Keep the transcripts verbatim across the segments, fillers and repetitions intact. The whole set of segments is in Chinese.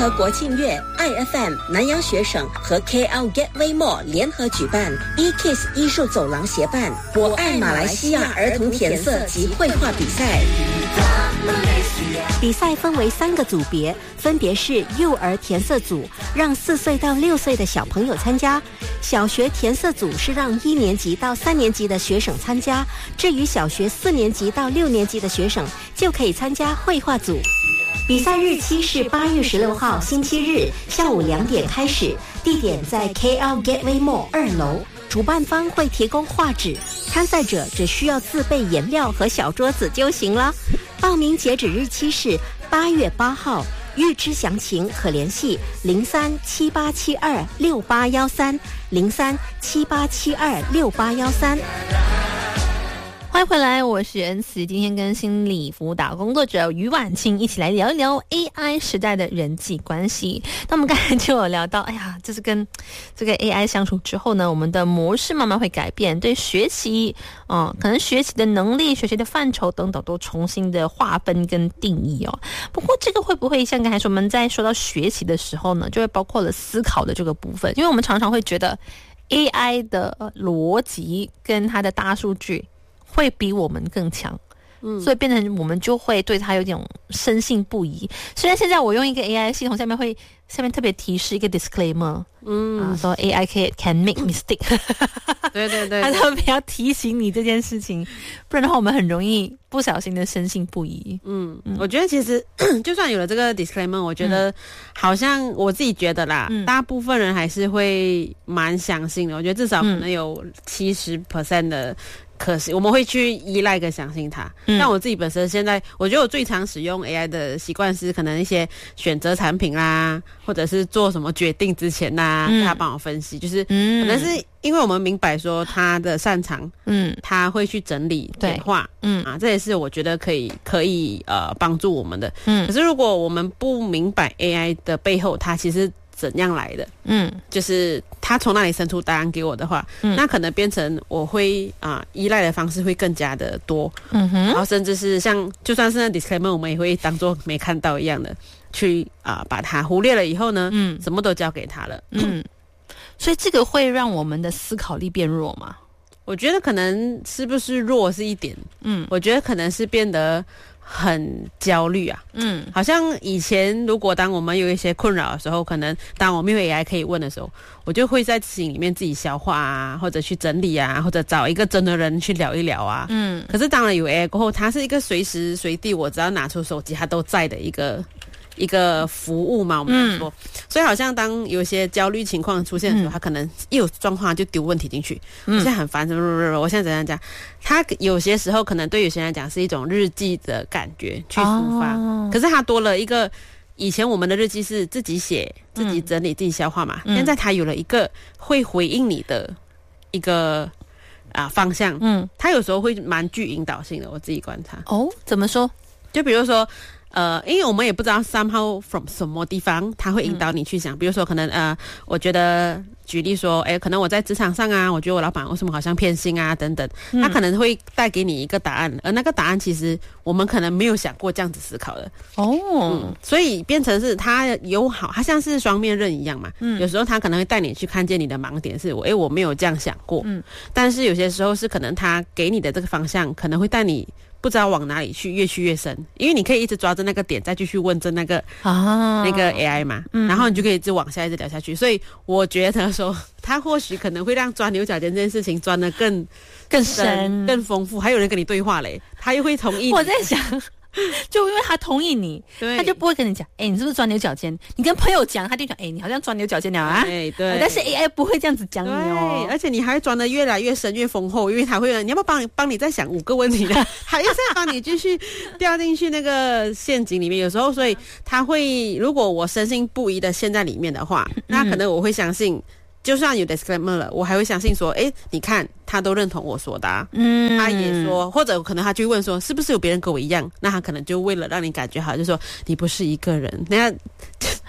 合国庆月 I F M 南洋学省和 K L Gateway Mall 联合举办 E-Kiss 艺术走廊协办我爱马来西亚儿童填色及绘画比赛。比赛分为三个组别，分别是幼儿填色组，让四岁到六岁的小朋友参加；小学填色组是让一年级到三年级的学生参加；至于小学四年级到六年级的学生，就可以参加绘画组。比赛日期是八月十六号星期日下午两点开始，地点在 K L Gateway Mall 二楼。主办方会提供画纸，参赛者只需要自备颜料和小桌子就行了。报名截止日期是八月八号，预知详情可联系零三七八七二六八一三零三七八七二六八一三。 欢迎回来，我是恩慈。今天跟心理辅导工作者于婉清一起来聊一聊 A I 时代的人际关系。那我们刚才就有聊到，哎呀，就是跟这个 A I 相处之后呢，我们的模式慢慢会改变，对学习，嗯，可能学习的能力、学习的范畴等等都重新的划分跟定义哦。不过这个会不会像刚才说我们在说到学习的时候呢，就会包括了思考的这个部分？因为我们常常会觉得 A I 的逻辑跟它的大数据会比我们更强，嗯，所以变成我们就会对它有点深信不疑。虽然现在我用一个 A I 系统，下面会下面特别提示一个 disclaimer， 嗯，啊，说 A I can can make mistake， 对对对， 它特别要提醒你这件事情，不然的话我们很容易不小心的深信不疑。 嗯，嗯我觉得其实就算有了这个 disclaimer， 我觉得好像我自己觉得啦，嗯、大部分人还是会蛮相信的。我觉得至少可能有七十 percent 的。可惜我们会去依赖跟相信它，嗯，但我自己本身现在，我觉得我最常使用 A I 的习惯是可能一些选择产品啦，或者是做什么决定之前呐，嗯，他帮我分析，就是可能是因为我们明白说他的擅长，嗯，他会去整理简化，嗯啊，这也是我觉得可以可以呃帮助我们的，嗯，可是如果我们不明白 A I 的背后，它其实怎样来的，嗯，就是他从那里生出答案给我的话，嗯，那可能变成我会啊、呃、依赖的方式会更加的多，嗯哼，然后甚至是像就算是那 disclaimer 我们也会当作没看到一样的去啊、呃、把它忽略了以后呢，嗯，什么都交给他了， 嗯，所以这个会让我们的思考力变弱吗？ 我觉得可能是不是弱是一点，嗯，我觉得可能是变得很焦虑啊，嗯，好像以前如果当我们有一些困扰的时候，可能当我们有 A I 可以问的时候，我就会在心里面自己消化啊，或者去整理啊，或者找一个真的人去聊一聊啊，嗯，可是当然有 A I 过后，它是一个随时随地我只要拿出手机它都在的一个一个服务嘛，我们来说、嗯、所以好像当有些焦虑情况出现的时候、嗯、他可能一有状况就丢问题进去、嗯、我现在很烦，我现在怎样讲，他有些时候可能对有些人来讲是一种日记的感觉去抒发、哦、可是他多了一个，以前我们的日记是自己写自己整理、嗯、自己消化嘛、嗯、现在他有了一个会回应你的一个啊方向，嗯，他有时候会蛮具引导性的，我自己观察。 哦，怎么说？ 就比如说呃，因为我们也不知道 somehow from 什么地方他会引导你去想、嗯、比如说可能呃，我觉得举例说哎，可能我在职场上啊，我觉得我老板为什么好像偏心啊等等、嗯、他可能会带给你一个答案，而那个答案其实我们可能没有想过这样子思考的哦、嗯，所以变成是他友好，他像是双面刃一样嘛，嗯，有时候他可能会带你去看见你的盲点，是我哎我没有这样想过，嗯，但是有些时候是可能他给你的这个方向可能会带你不知道往哪里去，越去越深，因为你可以一直抓着那个点再继续问着那个啊那个 A I 嘛、嗯、然后你就可以一直往下一直聊下去，所以我觉得说他或许可能会让钻牛角尖这件事情钻得更更深更丰富，还有人跟你对话嘞，他又会同意你。 我在想就因为他同意你，他就不会跟你讲哎、欸，你是不是钻牛角尖，你跟朋友讲他就讲哎、欸，你好像钻牛角尖了啊，对对，但是 A I 不会这样子讲你哦， 而且你还钻得越来越深越丰厚，因为他会你要不要帮你帮你再想五个问题呢还要再帮你继续掉进去那个陷阱里面，有时候所以他会，如果我深信不疑的陷在里面的话，那可能我会相信就算有 disclaimer 了，我还会相信说哎，你看他都认同我说的、啊、嗯，他也说，或者可能他就问说是不是有别人跟我一样，那他可能就为了让你感觉好就说你不是一个人，那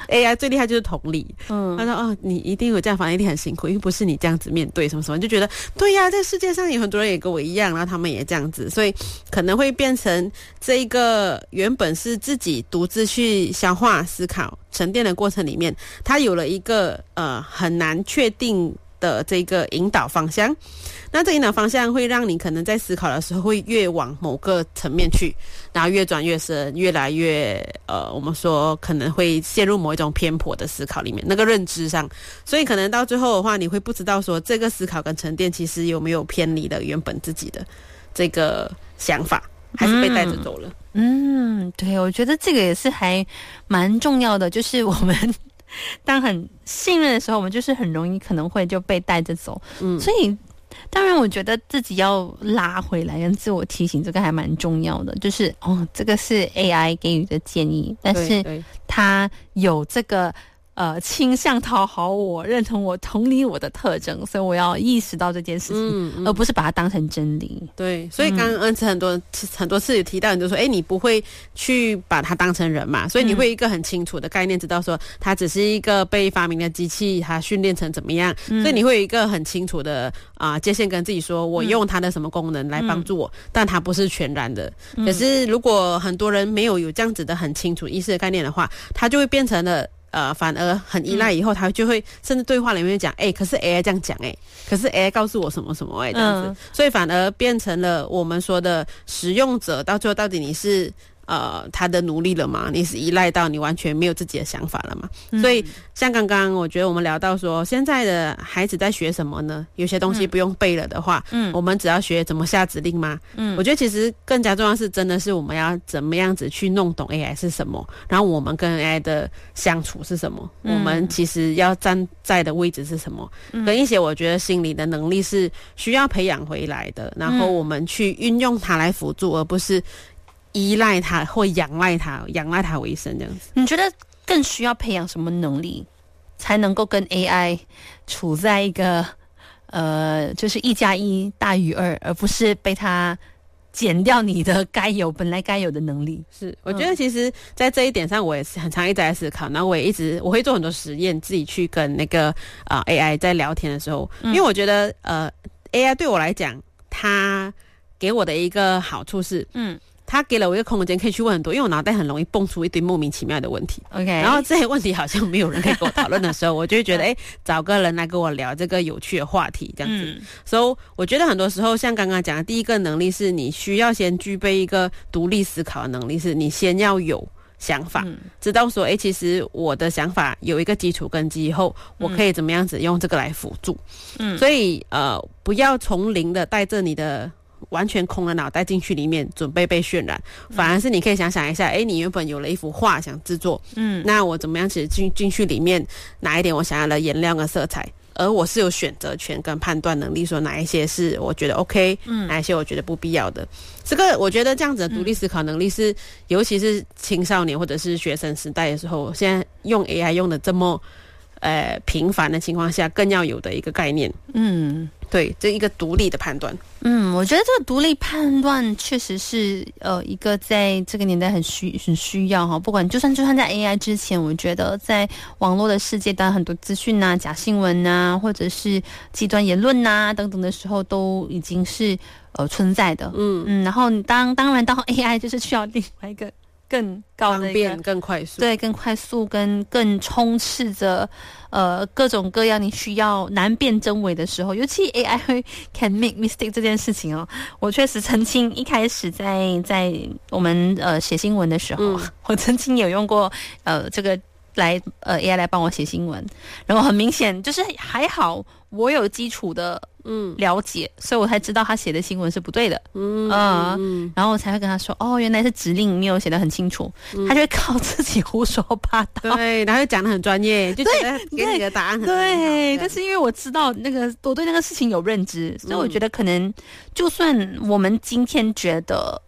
A I 最厉害就是同理，嗯，他说哦，你一定有这样，反正一定很辛苦，因为不是你这样子面对什么什么，就觉得对呀、啊，这世界上有很多人也跟我一样，然后他们也这样子，所以可能会变成这一个原本是自己独自去消化、思考、沉淀的过程里面，它有了一个呃很难确定的这个引导方向。那这引导方向会让你可能在思考的时候会越往某个层面去，然后越转越深，越来越呃，我们说可能会陷入某一种偏颇的思考里面，那个认知上，所以可能到最后的话，你会不知道说这个思考跟沉淀其实有没有偏离了原本自己的这个想法，还是被带着走了。 嗯，对，我觉得这个也是还蛮重要的，就是我们当很信任的时候，我们就是很容易可能会就被带着走。嗯，所以当然我觉得自己要拉回来跟自我提醒，这个还蛮重要的，就是哦，这个是 A I 给予的建议，但是它有这个呃倾向讨好我、认同我、同理我的特征，所以我要意识到这件事情，嗯嗯、而不是把它当成真理。 对，所以刚刚恩慈很多、嗯、很多次有提到，你就说，哎，你不会去把它当成人嘛，所以你会有一个很清楚的概念，知道说它只是一个被发明的机器，它训练成怎么样，嗯、所以你会有一个很清楚的啊、呃、界限，跟自己说，我用它的什么功能来帮助我，嗯、但它不是全然的。嗯、可是如果很多人没有有这样子的很清楚意识的概念的话，它就会变成了。呃，反而很依赖，以后他就会甚至对话里面讲，哎、欸，可是 A I 这样讲，哎，可是 A I 告诉我什么什么，哎，这样子，嗯、所以反而变成了我们说的使用者，到最后到底你是呃他的奴隶了吗？你是依赖到你完全没有自己的想法了吗？嗯、所以像刚刚我觉得我们聊到说，现在的孩子在学什么呢？有些东西不用背了的话，嗯，我们只要学怎么下指令吗？嗯，我觉得其实更加重要是，真的是我们要怎么样子去弄懂 A I 是什么，然后我们跟 A I 的相处是什么，嗯、我们其实要站在的位置是什么，嗯、跟一些我觉得心理的能力是需要培养回来的，然后我们去运用它来辅助，而不是依赖它或仰赖它，仰赖它为生这样子。 你觉得更需要培养什么能力，才能够跟 A I 处在一个呃，就是一加一大于二，而不是被它减掉你的该有本来该有的能力？ 是，我觉得其实在这一点上，我也是很常一直在思考，然后我也一直我会做很多实验，自己去跟那个啊、呃、A I 在聊天的时候，因为我觉得呃 A I 对我来讲，它给我的一个好处是，嗯。他给了我一个空间可以去问很多，因为我脑袋很容易蹦出一堆莫名其妙的问题。 OK， 然后这些问题好像没有人可以跟我讨论的时候，我就会觉得，哎，找个人来跟我聊这个有趣的话题，这样子。嗯、所以我觉得很多时候，像刚刚讲的，第一个能力是你需要先具备一个独立思考的能力，是你先要有想法，嗯、知道说，哎，其实我的想法有一个基础根基以后，我可以怎么样子用这个来辅助。嗯，所以呃，不要从零的带着你的。完全空的脑袋进去里面准备被渲染，反而是你可以想想一下，哎，你原本有了一幅画想制作，嗯，那我怎么样其实进进去里面拿一点我想要的颜料跟色彩，而我是有选择权跟判断能力，说哪一些是我觉得 OK，嗯，哪一些我觉得不必要的。这个我觉得这样子的独立思考能力是，嗯、尤其是青少年或者是学生时代的时候，现在用 A I 用的这么呃频繁的情况下，更要有的一个概念，嗯。对，这一个独立的判断。 嗯，我觉得这个独立判断确实是呃一个在这个年代很需很需要哈。不管就算就算在 A I 之前，我觉得在网络的世界，当然很多资讯啊、假新闻啊，或者是极端言论啊等等的时候，都已经是呃存在的。嗯嗯，然后当当然到 A I 就是需要另外一个更高的一个更快速， 对，更快速跟更充斥着呃各种各样你需要难辨真伪的时候，尤其 A I 会 can make mistake 这件事情哦，我确实曾经一开始在在我们呃写新闻的时候，嗯、我曾经有用过呃这个来呃 A I 来帮我写新闻，然后很明显就是还好我有基础的嗯了解，所以我才知道他写的新闻是不对的，嗯嗯，嗯然后我才会跟他说，哦，原来是指令没有写得很清楚，嗯、他就会靠自己胡说八道， 对，然后就讲得很专业，就觉得给你的答案很对，但是因为我知道那个我对那个事情有认知，所以我觉得可能就算我们今天觉得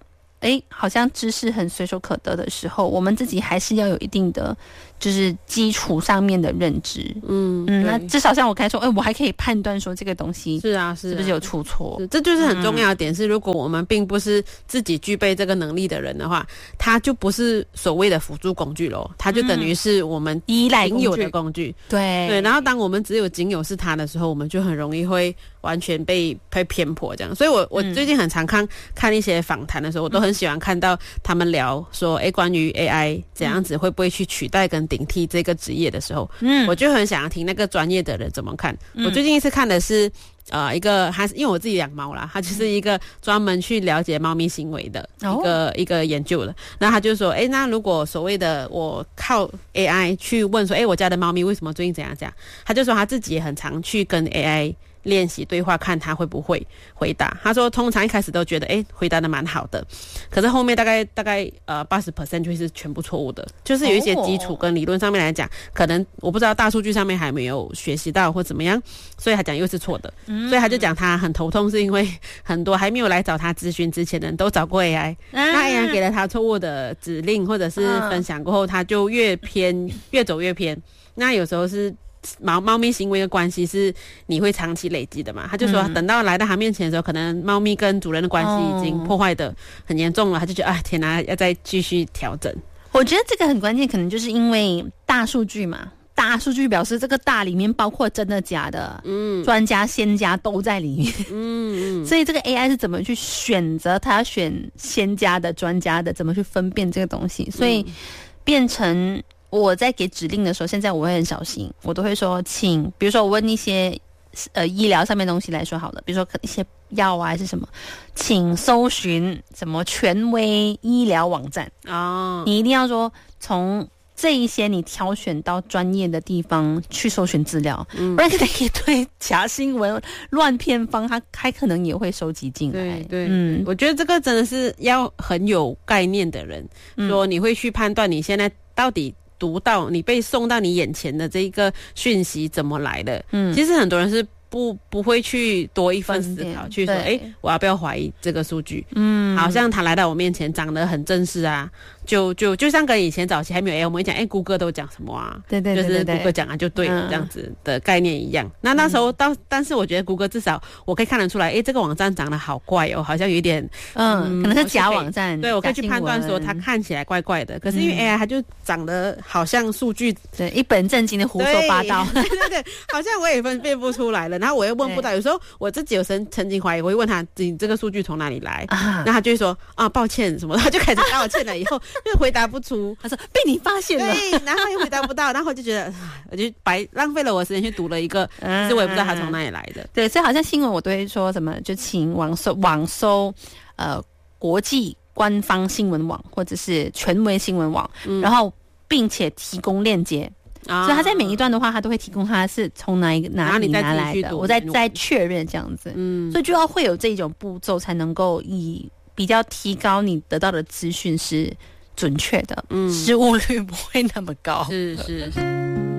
哎，好像知识很随手可得的时候，我们自己还是要有一定的就是基础上面的认知。嗯嗯，那至少像我刚才说，哎，我还可以判断说这个东西是啊是是不是有出错， 这就是很重要的点是，如果我们并不是自己具备这个能力的人的话，它就不是所谓的辅助工具咯，它就等于是我们依赖仅有的工具。 对对，然后当我们只有仅有是它的时候，我们就很容易会完全被被偏颇这样。所以我我最近很常看、嗯、看一些访谈的时候，我都很喜欢看到他们聊说，哎，关于 A I 怎样子会不会去取代跟顶替这个职业的时候，嗯，我就很想要听那个专业的人怎么看。嗯、我最近一次看的是。呃，一个还是因为我自己养猫啦，他就是一个专门去了解猫咪行为的一个、哦、一个研究的。那他就说，哎，那如果所谓的我靠 A I 去问说，哎，我家的猫咪为什么最近怎样怎样，他就说他自己也很常去跟 A I。练习对话，看他会不会回答。他说，通常一开始都觉得，哎，回答的蛮好的，可是后面大概大概呃八十 percent 就会是全部错误的，就是有一些基础跟理论上面来讲，可能我不知道大数据上面还没有学习到或怎么样，所以他讲又是错的，嗯、所以他就讲他很头痛，是因为很多还没有来找他咨询之前的人都找过 A I，、啊、那 A I 给了他错误的指令或者是分享过后，他就越偏越走越偏。那有时候是。猫猫咪行为的关系是你会长期累积的嘛？他就说，等到来到他面前的时候，可能猫咪跟主人的关系已经破坏的很严重了，他就觉得啊，天哪，要再继续调整。 我觉得这个很关键，可能就是因为大数据嘛，大数据表示这个大里面包括真的假的，嗯，专家仙家都在里面，嗯嗯，所以这个 A I 是怎么去选择，他要选仙家的、专家的，怎么去分辨这个东西，所以变成。我在给指令的时候，现在我会很小心，我都会说，请，比如说我问一些呃医疗上面的东西来说好了，比如说一些药啊还是什么，请搜寻什么权威医疗网站哦，你一定要说从这一些你挑选到专业的地方去搜寻资料，嗯、不然可能一堆假新闻、乱偏方，他还可能也会收集进来。 对对，嗯，我觉得这个真的是要很有概念的人，嗯、说你会去判断你现在到底。读到你被送到你眼前的这一个讯息怎么来的？嗯，其实很多人是不不会去多一份思考，去说，哎，我要不要怀疑这个数据？嗯，好像他来到我面前长得很正式啊，就就就像跟以前早期还没有 A I， 我们会讲，哎，谷歌都讲什么啊？ 对对对对对， 就是谷歌讲啊就对了，嗯、这样子的概念一样。那那时候到，但是我觉得谷歌至少我可以看得出来，哎，这个网站长得好怪哦，好像有一点， 嗯，嗯可能是假网站。 对，我可以去判断说它看起来怪怪的，可是因为 A I 它就长得好像数据， 对，一本正经的胡说八道， 对对对，好像我也分辨不出来了，然后我又问不到，有时候我自己有曾曾经怀疑，我会问他，你这个数据从哪里来？啊、那他就会说啊，抱歉什么，他就开始道歉了，以后就回答不出， 他说被你发现了， 对，然后又回答不到，然后我就觉得，我就白浪费了我的时间去读了一个，其实我也不知道他从哪里来的。 对，所以好像新闻我都会说什么，就请网搜网搜，呃，国际官方新闻网或者是权威新闻网，嗯、然后并且提供链接。啊、所以他在每一段的话，他都会提供他是从哪一个哪里拿来的，我再再确认这样子。嗯，所以就要会有这一种步骤，才能够以比较提高你得到的资讯是准确的，嗯，失误率不会那么高。 是是是。